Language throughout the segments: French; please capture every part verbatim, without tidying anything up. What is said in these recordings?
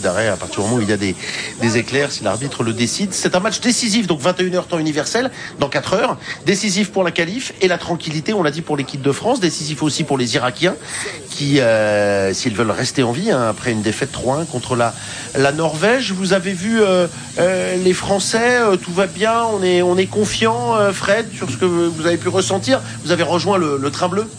d'arrêt à partir du moment où il y a des, des éclairs, si l'arbitre le décide. C'est un match décisif, donc vingt et une heures temps universel, dans quatre heures. Décisif pour la qualif et la tranquillité, on l'a dit, pour l'équipe de France. Décisif aussi pour les Irakiens qui, euh, s'ils veulent rester en vie, hein, après une défaite trois un contre la, la Norvège. Vous avez vu euh, euh, les Français, euh, tout va bien, on est, on est confiant, euh, Fred, sur ce que vous avez pu ressentir. Vous avez rejoint le, le train bleu?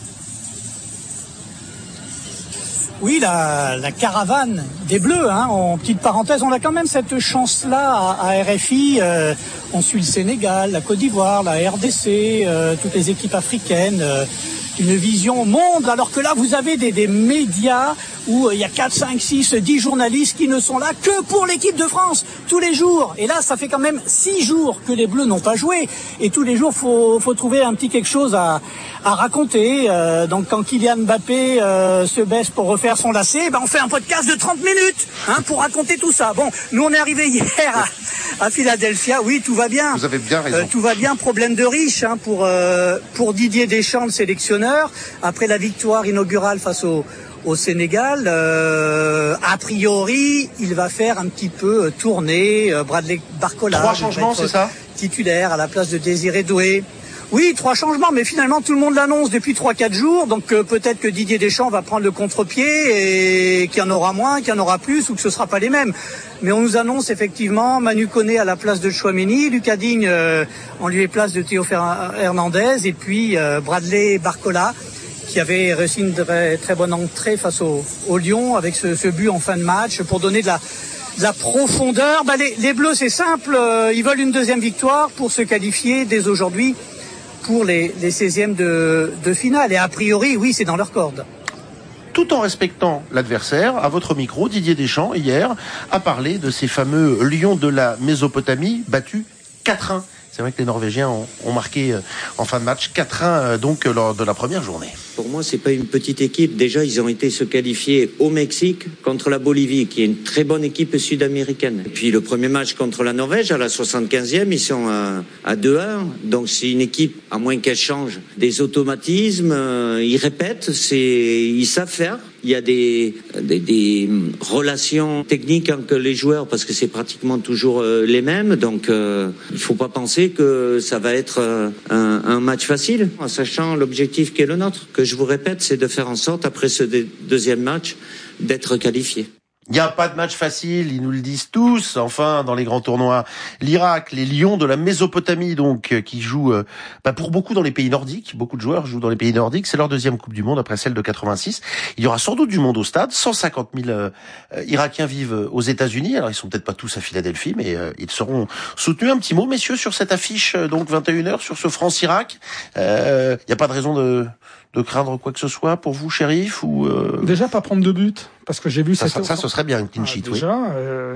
Oui, la, la caravane des Bleus, hein, en petite parenthèse, on a quand même cette chance-là à, à R F I. Euh, on suit le Sénégal, la Côte d'Ivoire, la R D C, euh, toutes les équipes africaines, euh, une vision monde, alors que là, vous avez des, des médias où il euh, y a quatre, cinq, six, dix journalistes qui ne sont là que pour l'équipe de France, tous les jours. Et là, ça fait quand même six jours que les Bleus n'ont pas joué. Et tous les jours, faut, faut trouver un petit quelque chose à, à raconter. Euh, donc, quand Kylian Mbappé euh, se baisse pour refaire son lacet, ben, on fait un podcast de trente minutes hein, pour raconter tout ça. Bon, nous, on est arrivé hier à, à Philadelphia. Oui, tout va bien. Vous avez bien raison. Euh, tout va bien. Problème de riche hein, pour, euh, pour Didier Deschamps, le sélectionneur. Après la victoire inaugurale face au au Sénégal, euh, a priori, il va faire un petit peu tourner euh, Bradley Barcola. Trois changements, c'est ça? Titulaire à la place de Désiré Doué. Oui, trois changements, mais finalement tout le monde l'annonce depuis trois quatre jours, donc euh, peut-être que Didier Deschamps va prendre le contre-pied et qu'il y en aura moins, qu'il y en aura plus ou que ce sera pas les mêmes. Mais on nous annonce effectivement Manu Koné à la place de Tchouaméni, Lucas Digne euh, en lieu et place de Théo Hernandez et puis euh, Bradley Barcola, qui avait réussi une très, très bonne entrée face au, au Lyon avec ce, ce but en fin de match pour donner de la, de la profondeur. Bah les, les Bleus, c'est simple, euh, ils veulent une deuxième victoire pour se qualifier dès aujourd'hui pour les, les seizièmes de, de finale. Et a priori, oui, c'est dans leur corde. Tout en respectant l'adversaire, à votre micro, Didier Deschamps, hier, a parlé de ces fameux Lions de la Mésopotamie battus quatre un. C'est vrai que les Norvégiens ont, ont marqué en fin de match quatre un donc lors de la première journée. Pour moi, c'est pas une petite équipe. Déjà, ils ont été se qualifier au Mexique contre la Bolivie, qui est une très bonne équipe sud-américaine. Et puis le premier match contre la Norvège, à la soixante-quinzième, ils sont à, à deux un. Donc c'est une équipe, à moins qu'elle change des automatismes, euh, ils répètent, c'est, ils savent faire. Il y a des, des, des relations techniques entre les joueurs parce que c'est pratiquement toujours euh, les mêmes. Donc, euh, il faut pas penser que ça va être euh, un, un match facile, en sachant l'objectif qui est le nôtre. Que je vous répète, c'est de faire en sorte, après ce dé- deuxième match, d'être qualifié. Il n'y a pas de match facile, ils nous le disent tous, enfin, dans les grands tournois. L'Irak, les Lions de la Mésopotamie, donc, qui jouent, euh, bah, pour beaucoup dans les pays nordiques. Beaucoup de joueurs jouent dans les pays nordiques. C'est leur deuxième Coupe du Monde après celle de quatre-vingt-six. Il y aura sans doute du monde au stade. cent cinquante mille euh, Irakiens vivent aux États-Unis. Alors, ils sont peut-être pas tous à Philadelphie, mais euh, ils seront soutenus. Un petit mot, messieurs, sur cette affiche, euh, donc, vingt et une heures, sur ce France-Irak. Euh, il n'y a pas de raison de... de craindre quoi que ce soit pour vous, Shérif, ou euh... Déjà pas prendre de but, parce que j'ai vu ça, cette... ça, ça ce serait bien une clean sheet, ah, déjà, oui. euh,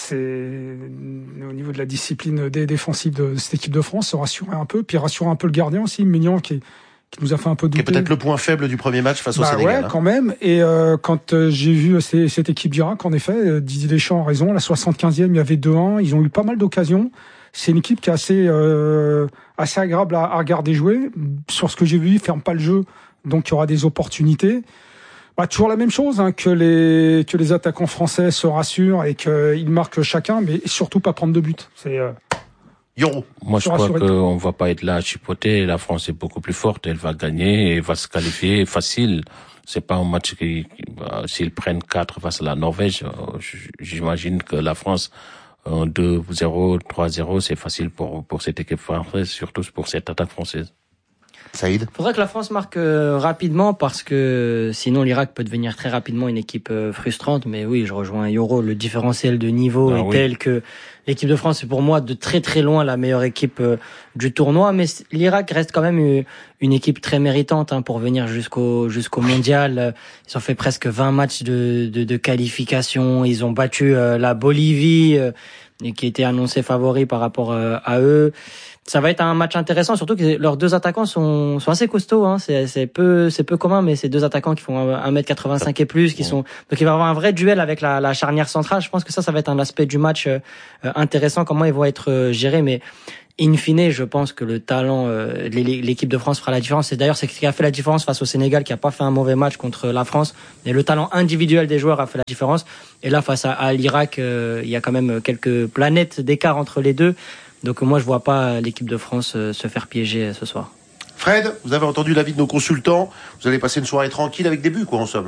c'est au niveau de la discipline des défensives de cette équipe de France, se rassurer un peu, puis rassurer un peu le gardien aussi, Mignon, qui, qui nous a fait un peu douter. Qui est peut-être le point faible du premier match face bah, au Sénégal. Ouais, hein. quand même. Et euh, quand euh, j'ai vu ces, cette équipe d'Irak, en effet, euh, Didier Deschamps a raison. À la soixante-quinzième, il y avait deux un. Ils ont eu pas mal d'occasions. C'est une équipe qui est assez euh, assez agréable à, à regarder jouer. Sur ce que j'ai vu, ils ferment pas le jeu. Donc il y aura des opportunités. Bah, toujours la même chose, hein, que les que les attaquants français se rassurent et qu'ils marquent chacun, mais surtout pas prendre de but. C'est euh, Yoro. Moi, je crois qu'on va pas être là à chipoter. La France est beaucoup plus forte. Elle va gagner et va se qualifier facile. C'est pas un match qui, qui bah, s'ils prennent quatre face à la Norvège, j'imagine que la France en deux zéro, trois zéro, c'est facile pour pour cette équipe française, surtout pour cette attaque française. Saïd. Il faudrait que la France marque euh, rapidement parce que sinon l'Irak peut devenir très rapidement une équipe euh, frustrante. Mais oui, je rejoins Yoro, le différentiel de niveau ah, est oui. tel que l'équipe de France est pour moi de très très loin la meilleure équipe euh, du tournoi. Mais l'Irak reste quand même une, une équipe très méritante hein, pour venir jusqu'au jusqu'au mondial. Ils ont fait presque vingt matchs de, de, de qualification. Ils ont battu euh, la Bolivie euh, qui était annoncée favori par rapport euh, à eux. Ça va être un match intéressant, surtout que leurs deux attaquants sont, sont assez costauds. Hein. C'est, c'est peu, c'est peu commun, mais c'est deux attaquants qui font un mètre quatre-vingt-cinq et plus, qui sont donc il va y avoir un vrai duel avec la, la charnière centrale. Je pense que ça, ça va être un aspect du match euh, intéressant. Comment ils vont être euh, gérés, mais in fine, je pense que le talent, euh, l'équipe de France fera la différence. Et d'ailleurs, c'est ce qui a fait la différence face au Sénégal, qui a pas fait un mauvais match contre la France. Et le talent individuel des joueurs a fait la différence. Et là, face à, à l'Irak, euh, il y a quand même quelques planètes d'écart entre les deux. Donc moi, je vois pas l'équipe de France euh, se faire piéger ce soir. Fred, vous avez entendu l'avis de nos consultants. Vous allez passer une soirée tranquille avec des buts, quoi, en somme.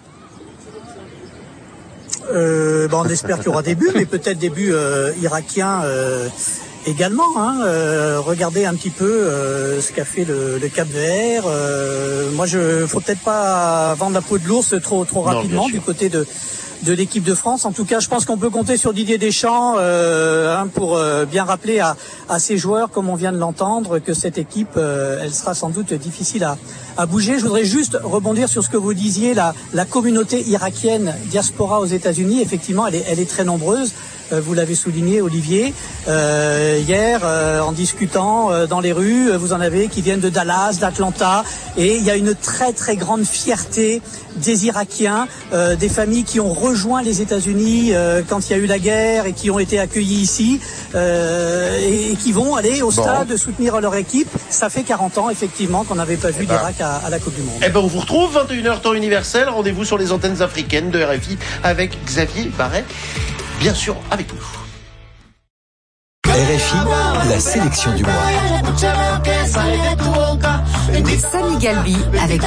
Euh, ben on espère qu'il y aura des buts, mais peut-être des buts euh, irakiens euh, également. Hein. Euh, regardez un petit peu euh, ce qu'a fait le, le Cap-Vert. Euh, moi, je, faut peut-être pas vendre la peau de l'ours trop trop rapidement non, du côté de de l'équipe de France. En tout cas, je pense qu'on peut compter sur Didier Deschamps euh, hein, pour euh, bien rappeler à, à ses joueurs, comme on vient de l'entendre, que cette équipe, euh, elle sera sans doute difficile à, à bouger. Je voudrais juste rebondir sur ce que vous disiez, la, la communauté irakienne diaspora aux États-Unis. Effectivement, elle est, elle est très nombreuse. Euh, vous l'avez souligné, Olivier. Euh, hier, euh, en discutant euh, dans les rues, vous en avez qui viennent de Dallas, d'Atlanta, et il y a une très très grande fierté des Irakiens, euh, des familles qui ont rejoint les États-Unis euh, quand il y a eu la guerre et qui ont été accueillis ici euh, et, et qui vont aller au stade bon. soutenir leur équipe. Ça fait quarante ans effectivement qu'on n'avait pas vu eh ben. l'Irak à, à la Coupe du Monde. Eh ben on vous retrouve vingt et une heures temps universel. Rendez-vous sur les antennes africaines de R F I avec Xavier Barret, bien sûr avec nous. R F I, la sélection du mois. Samy Galbi avec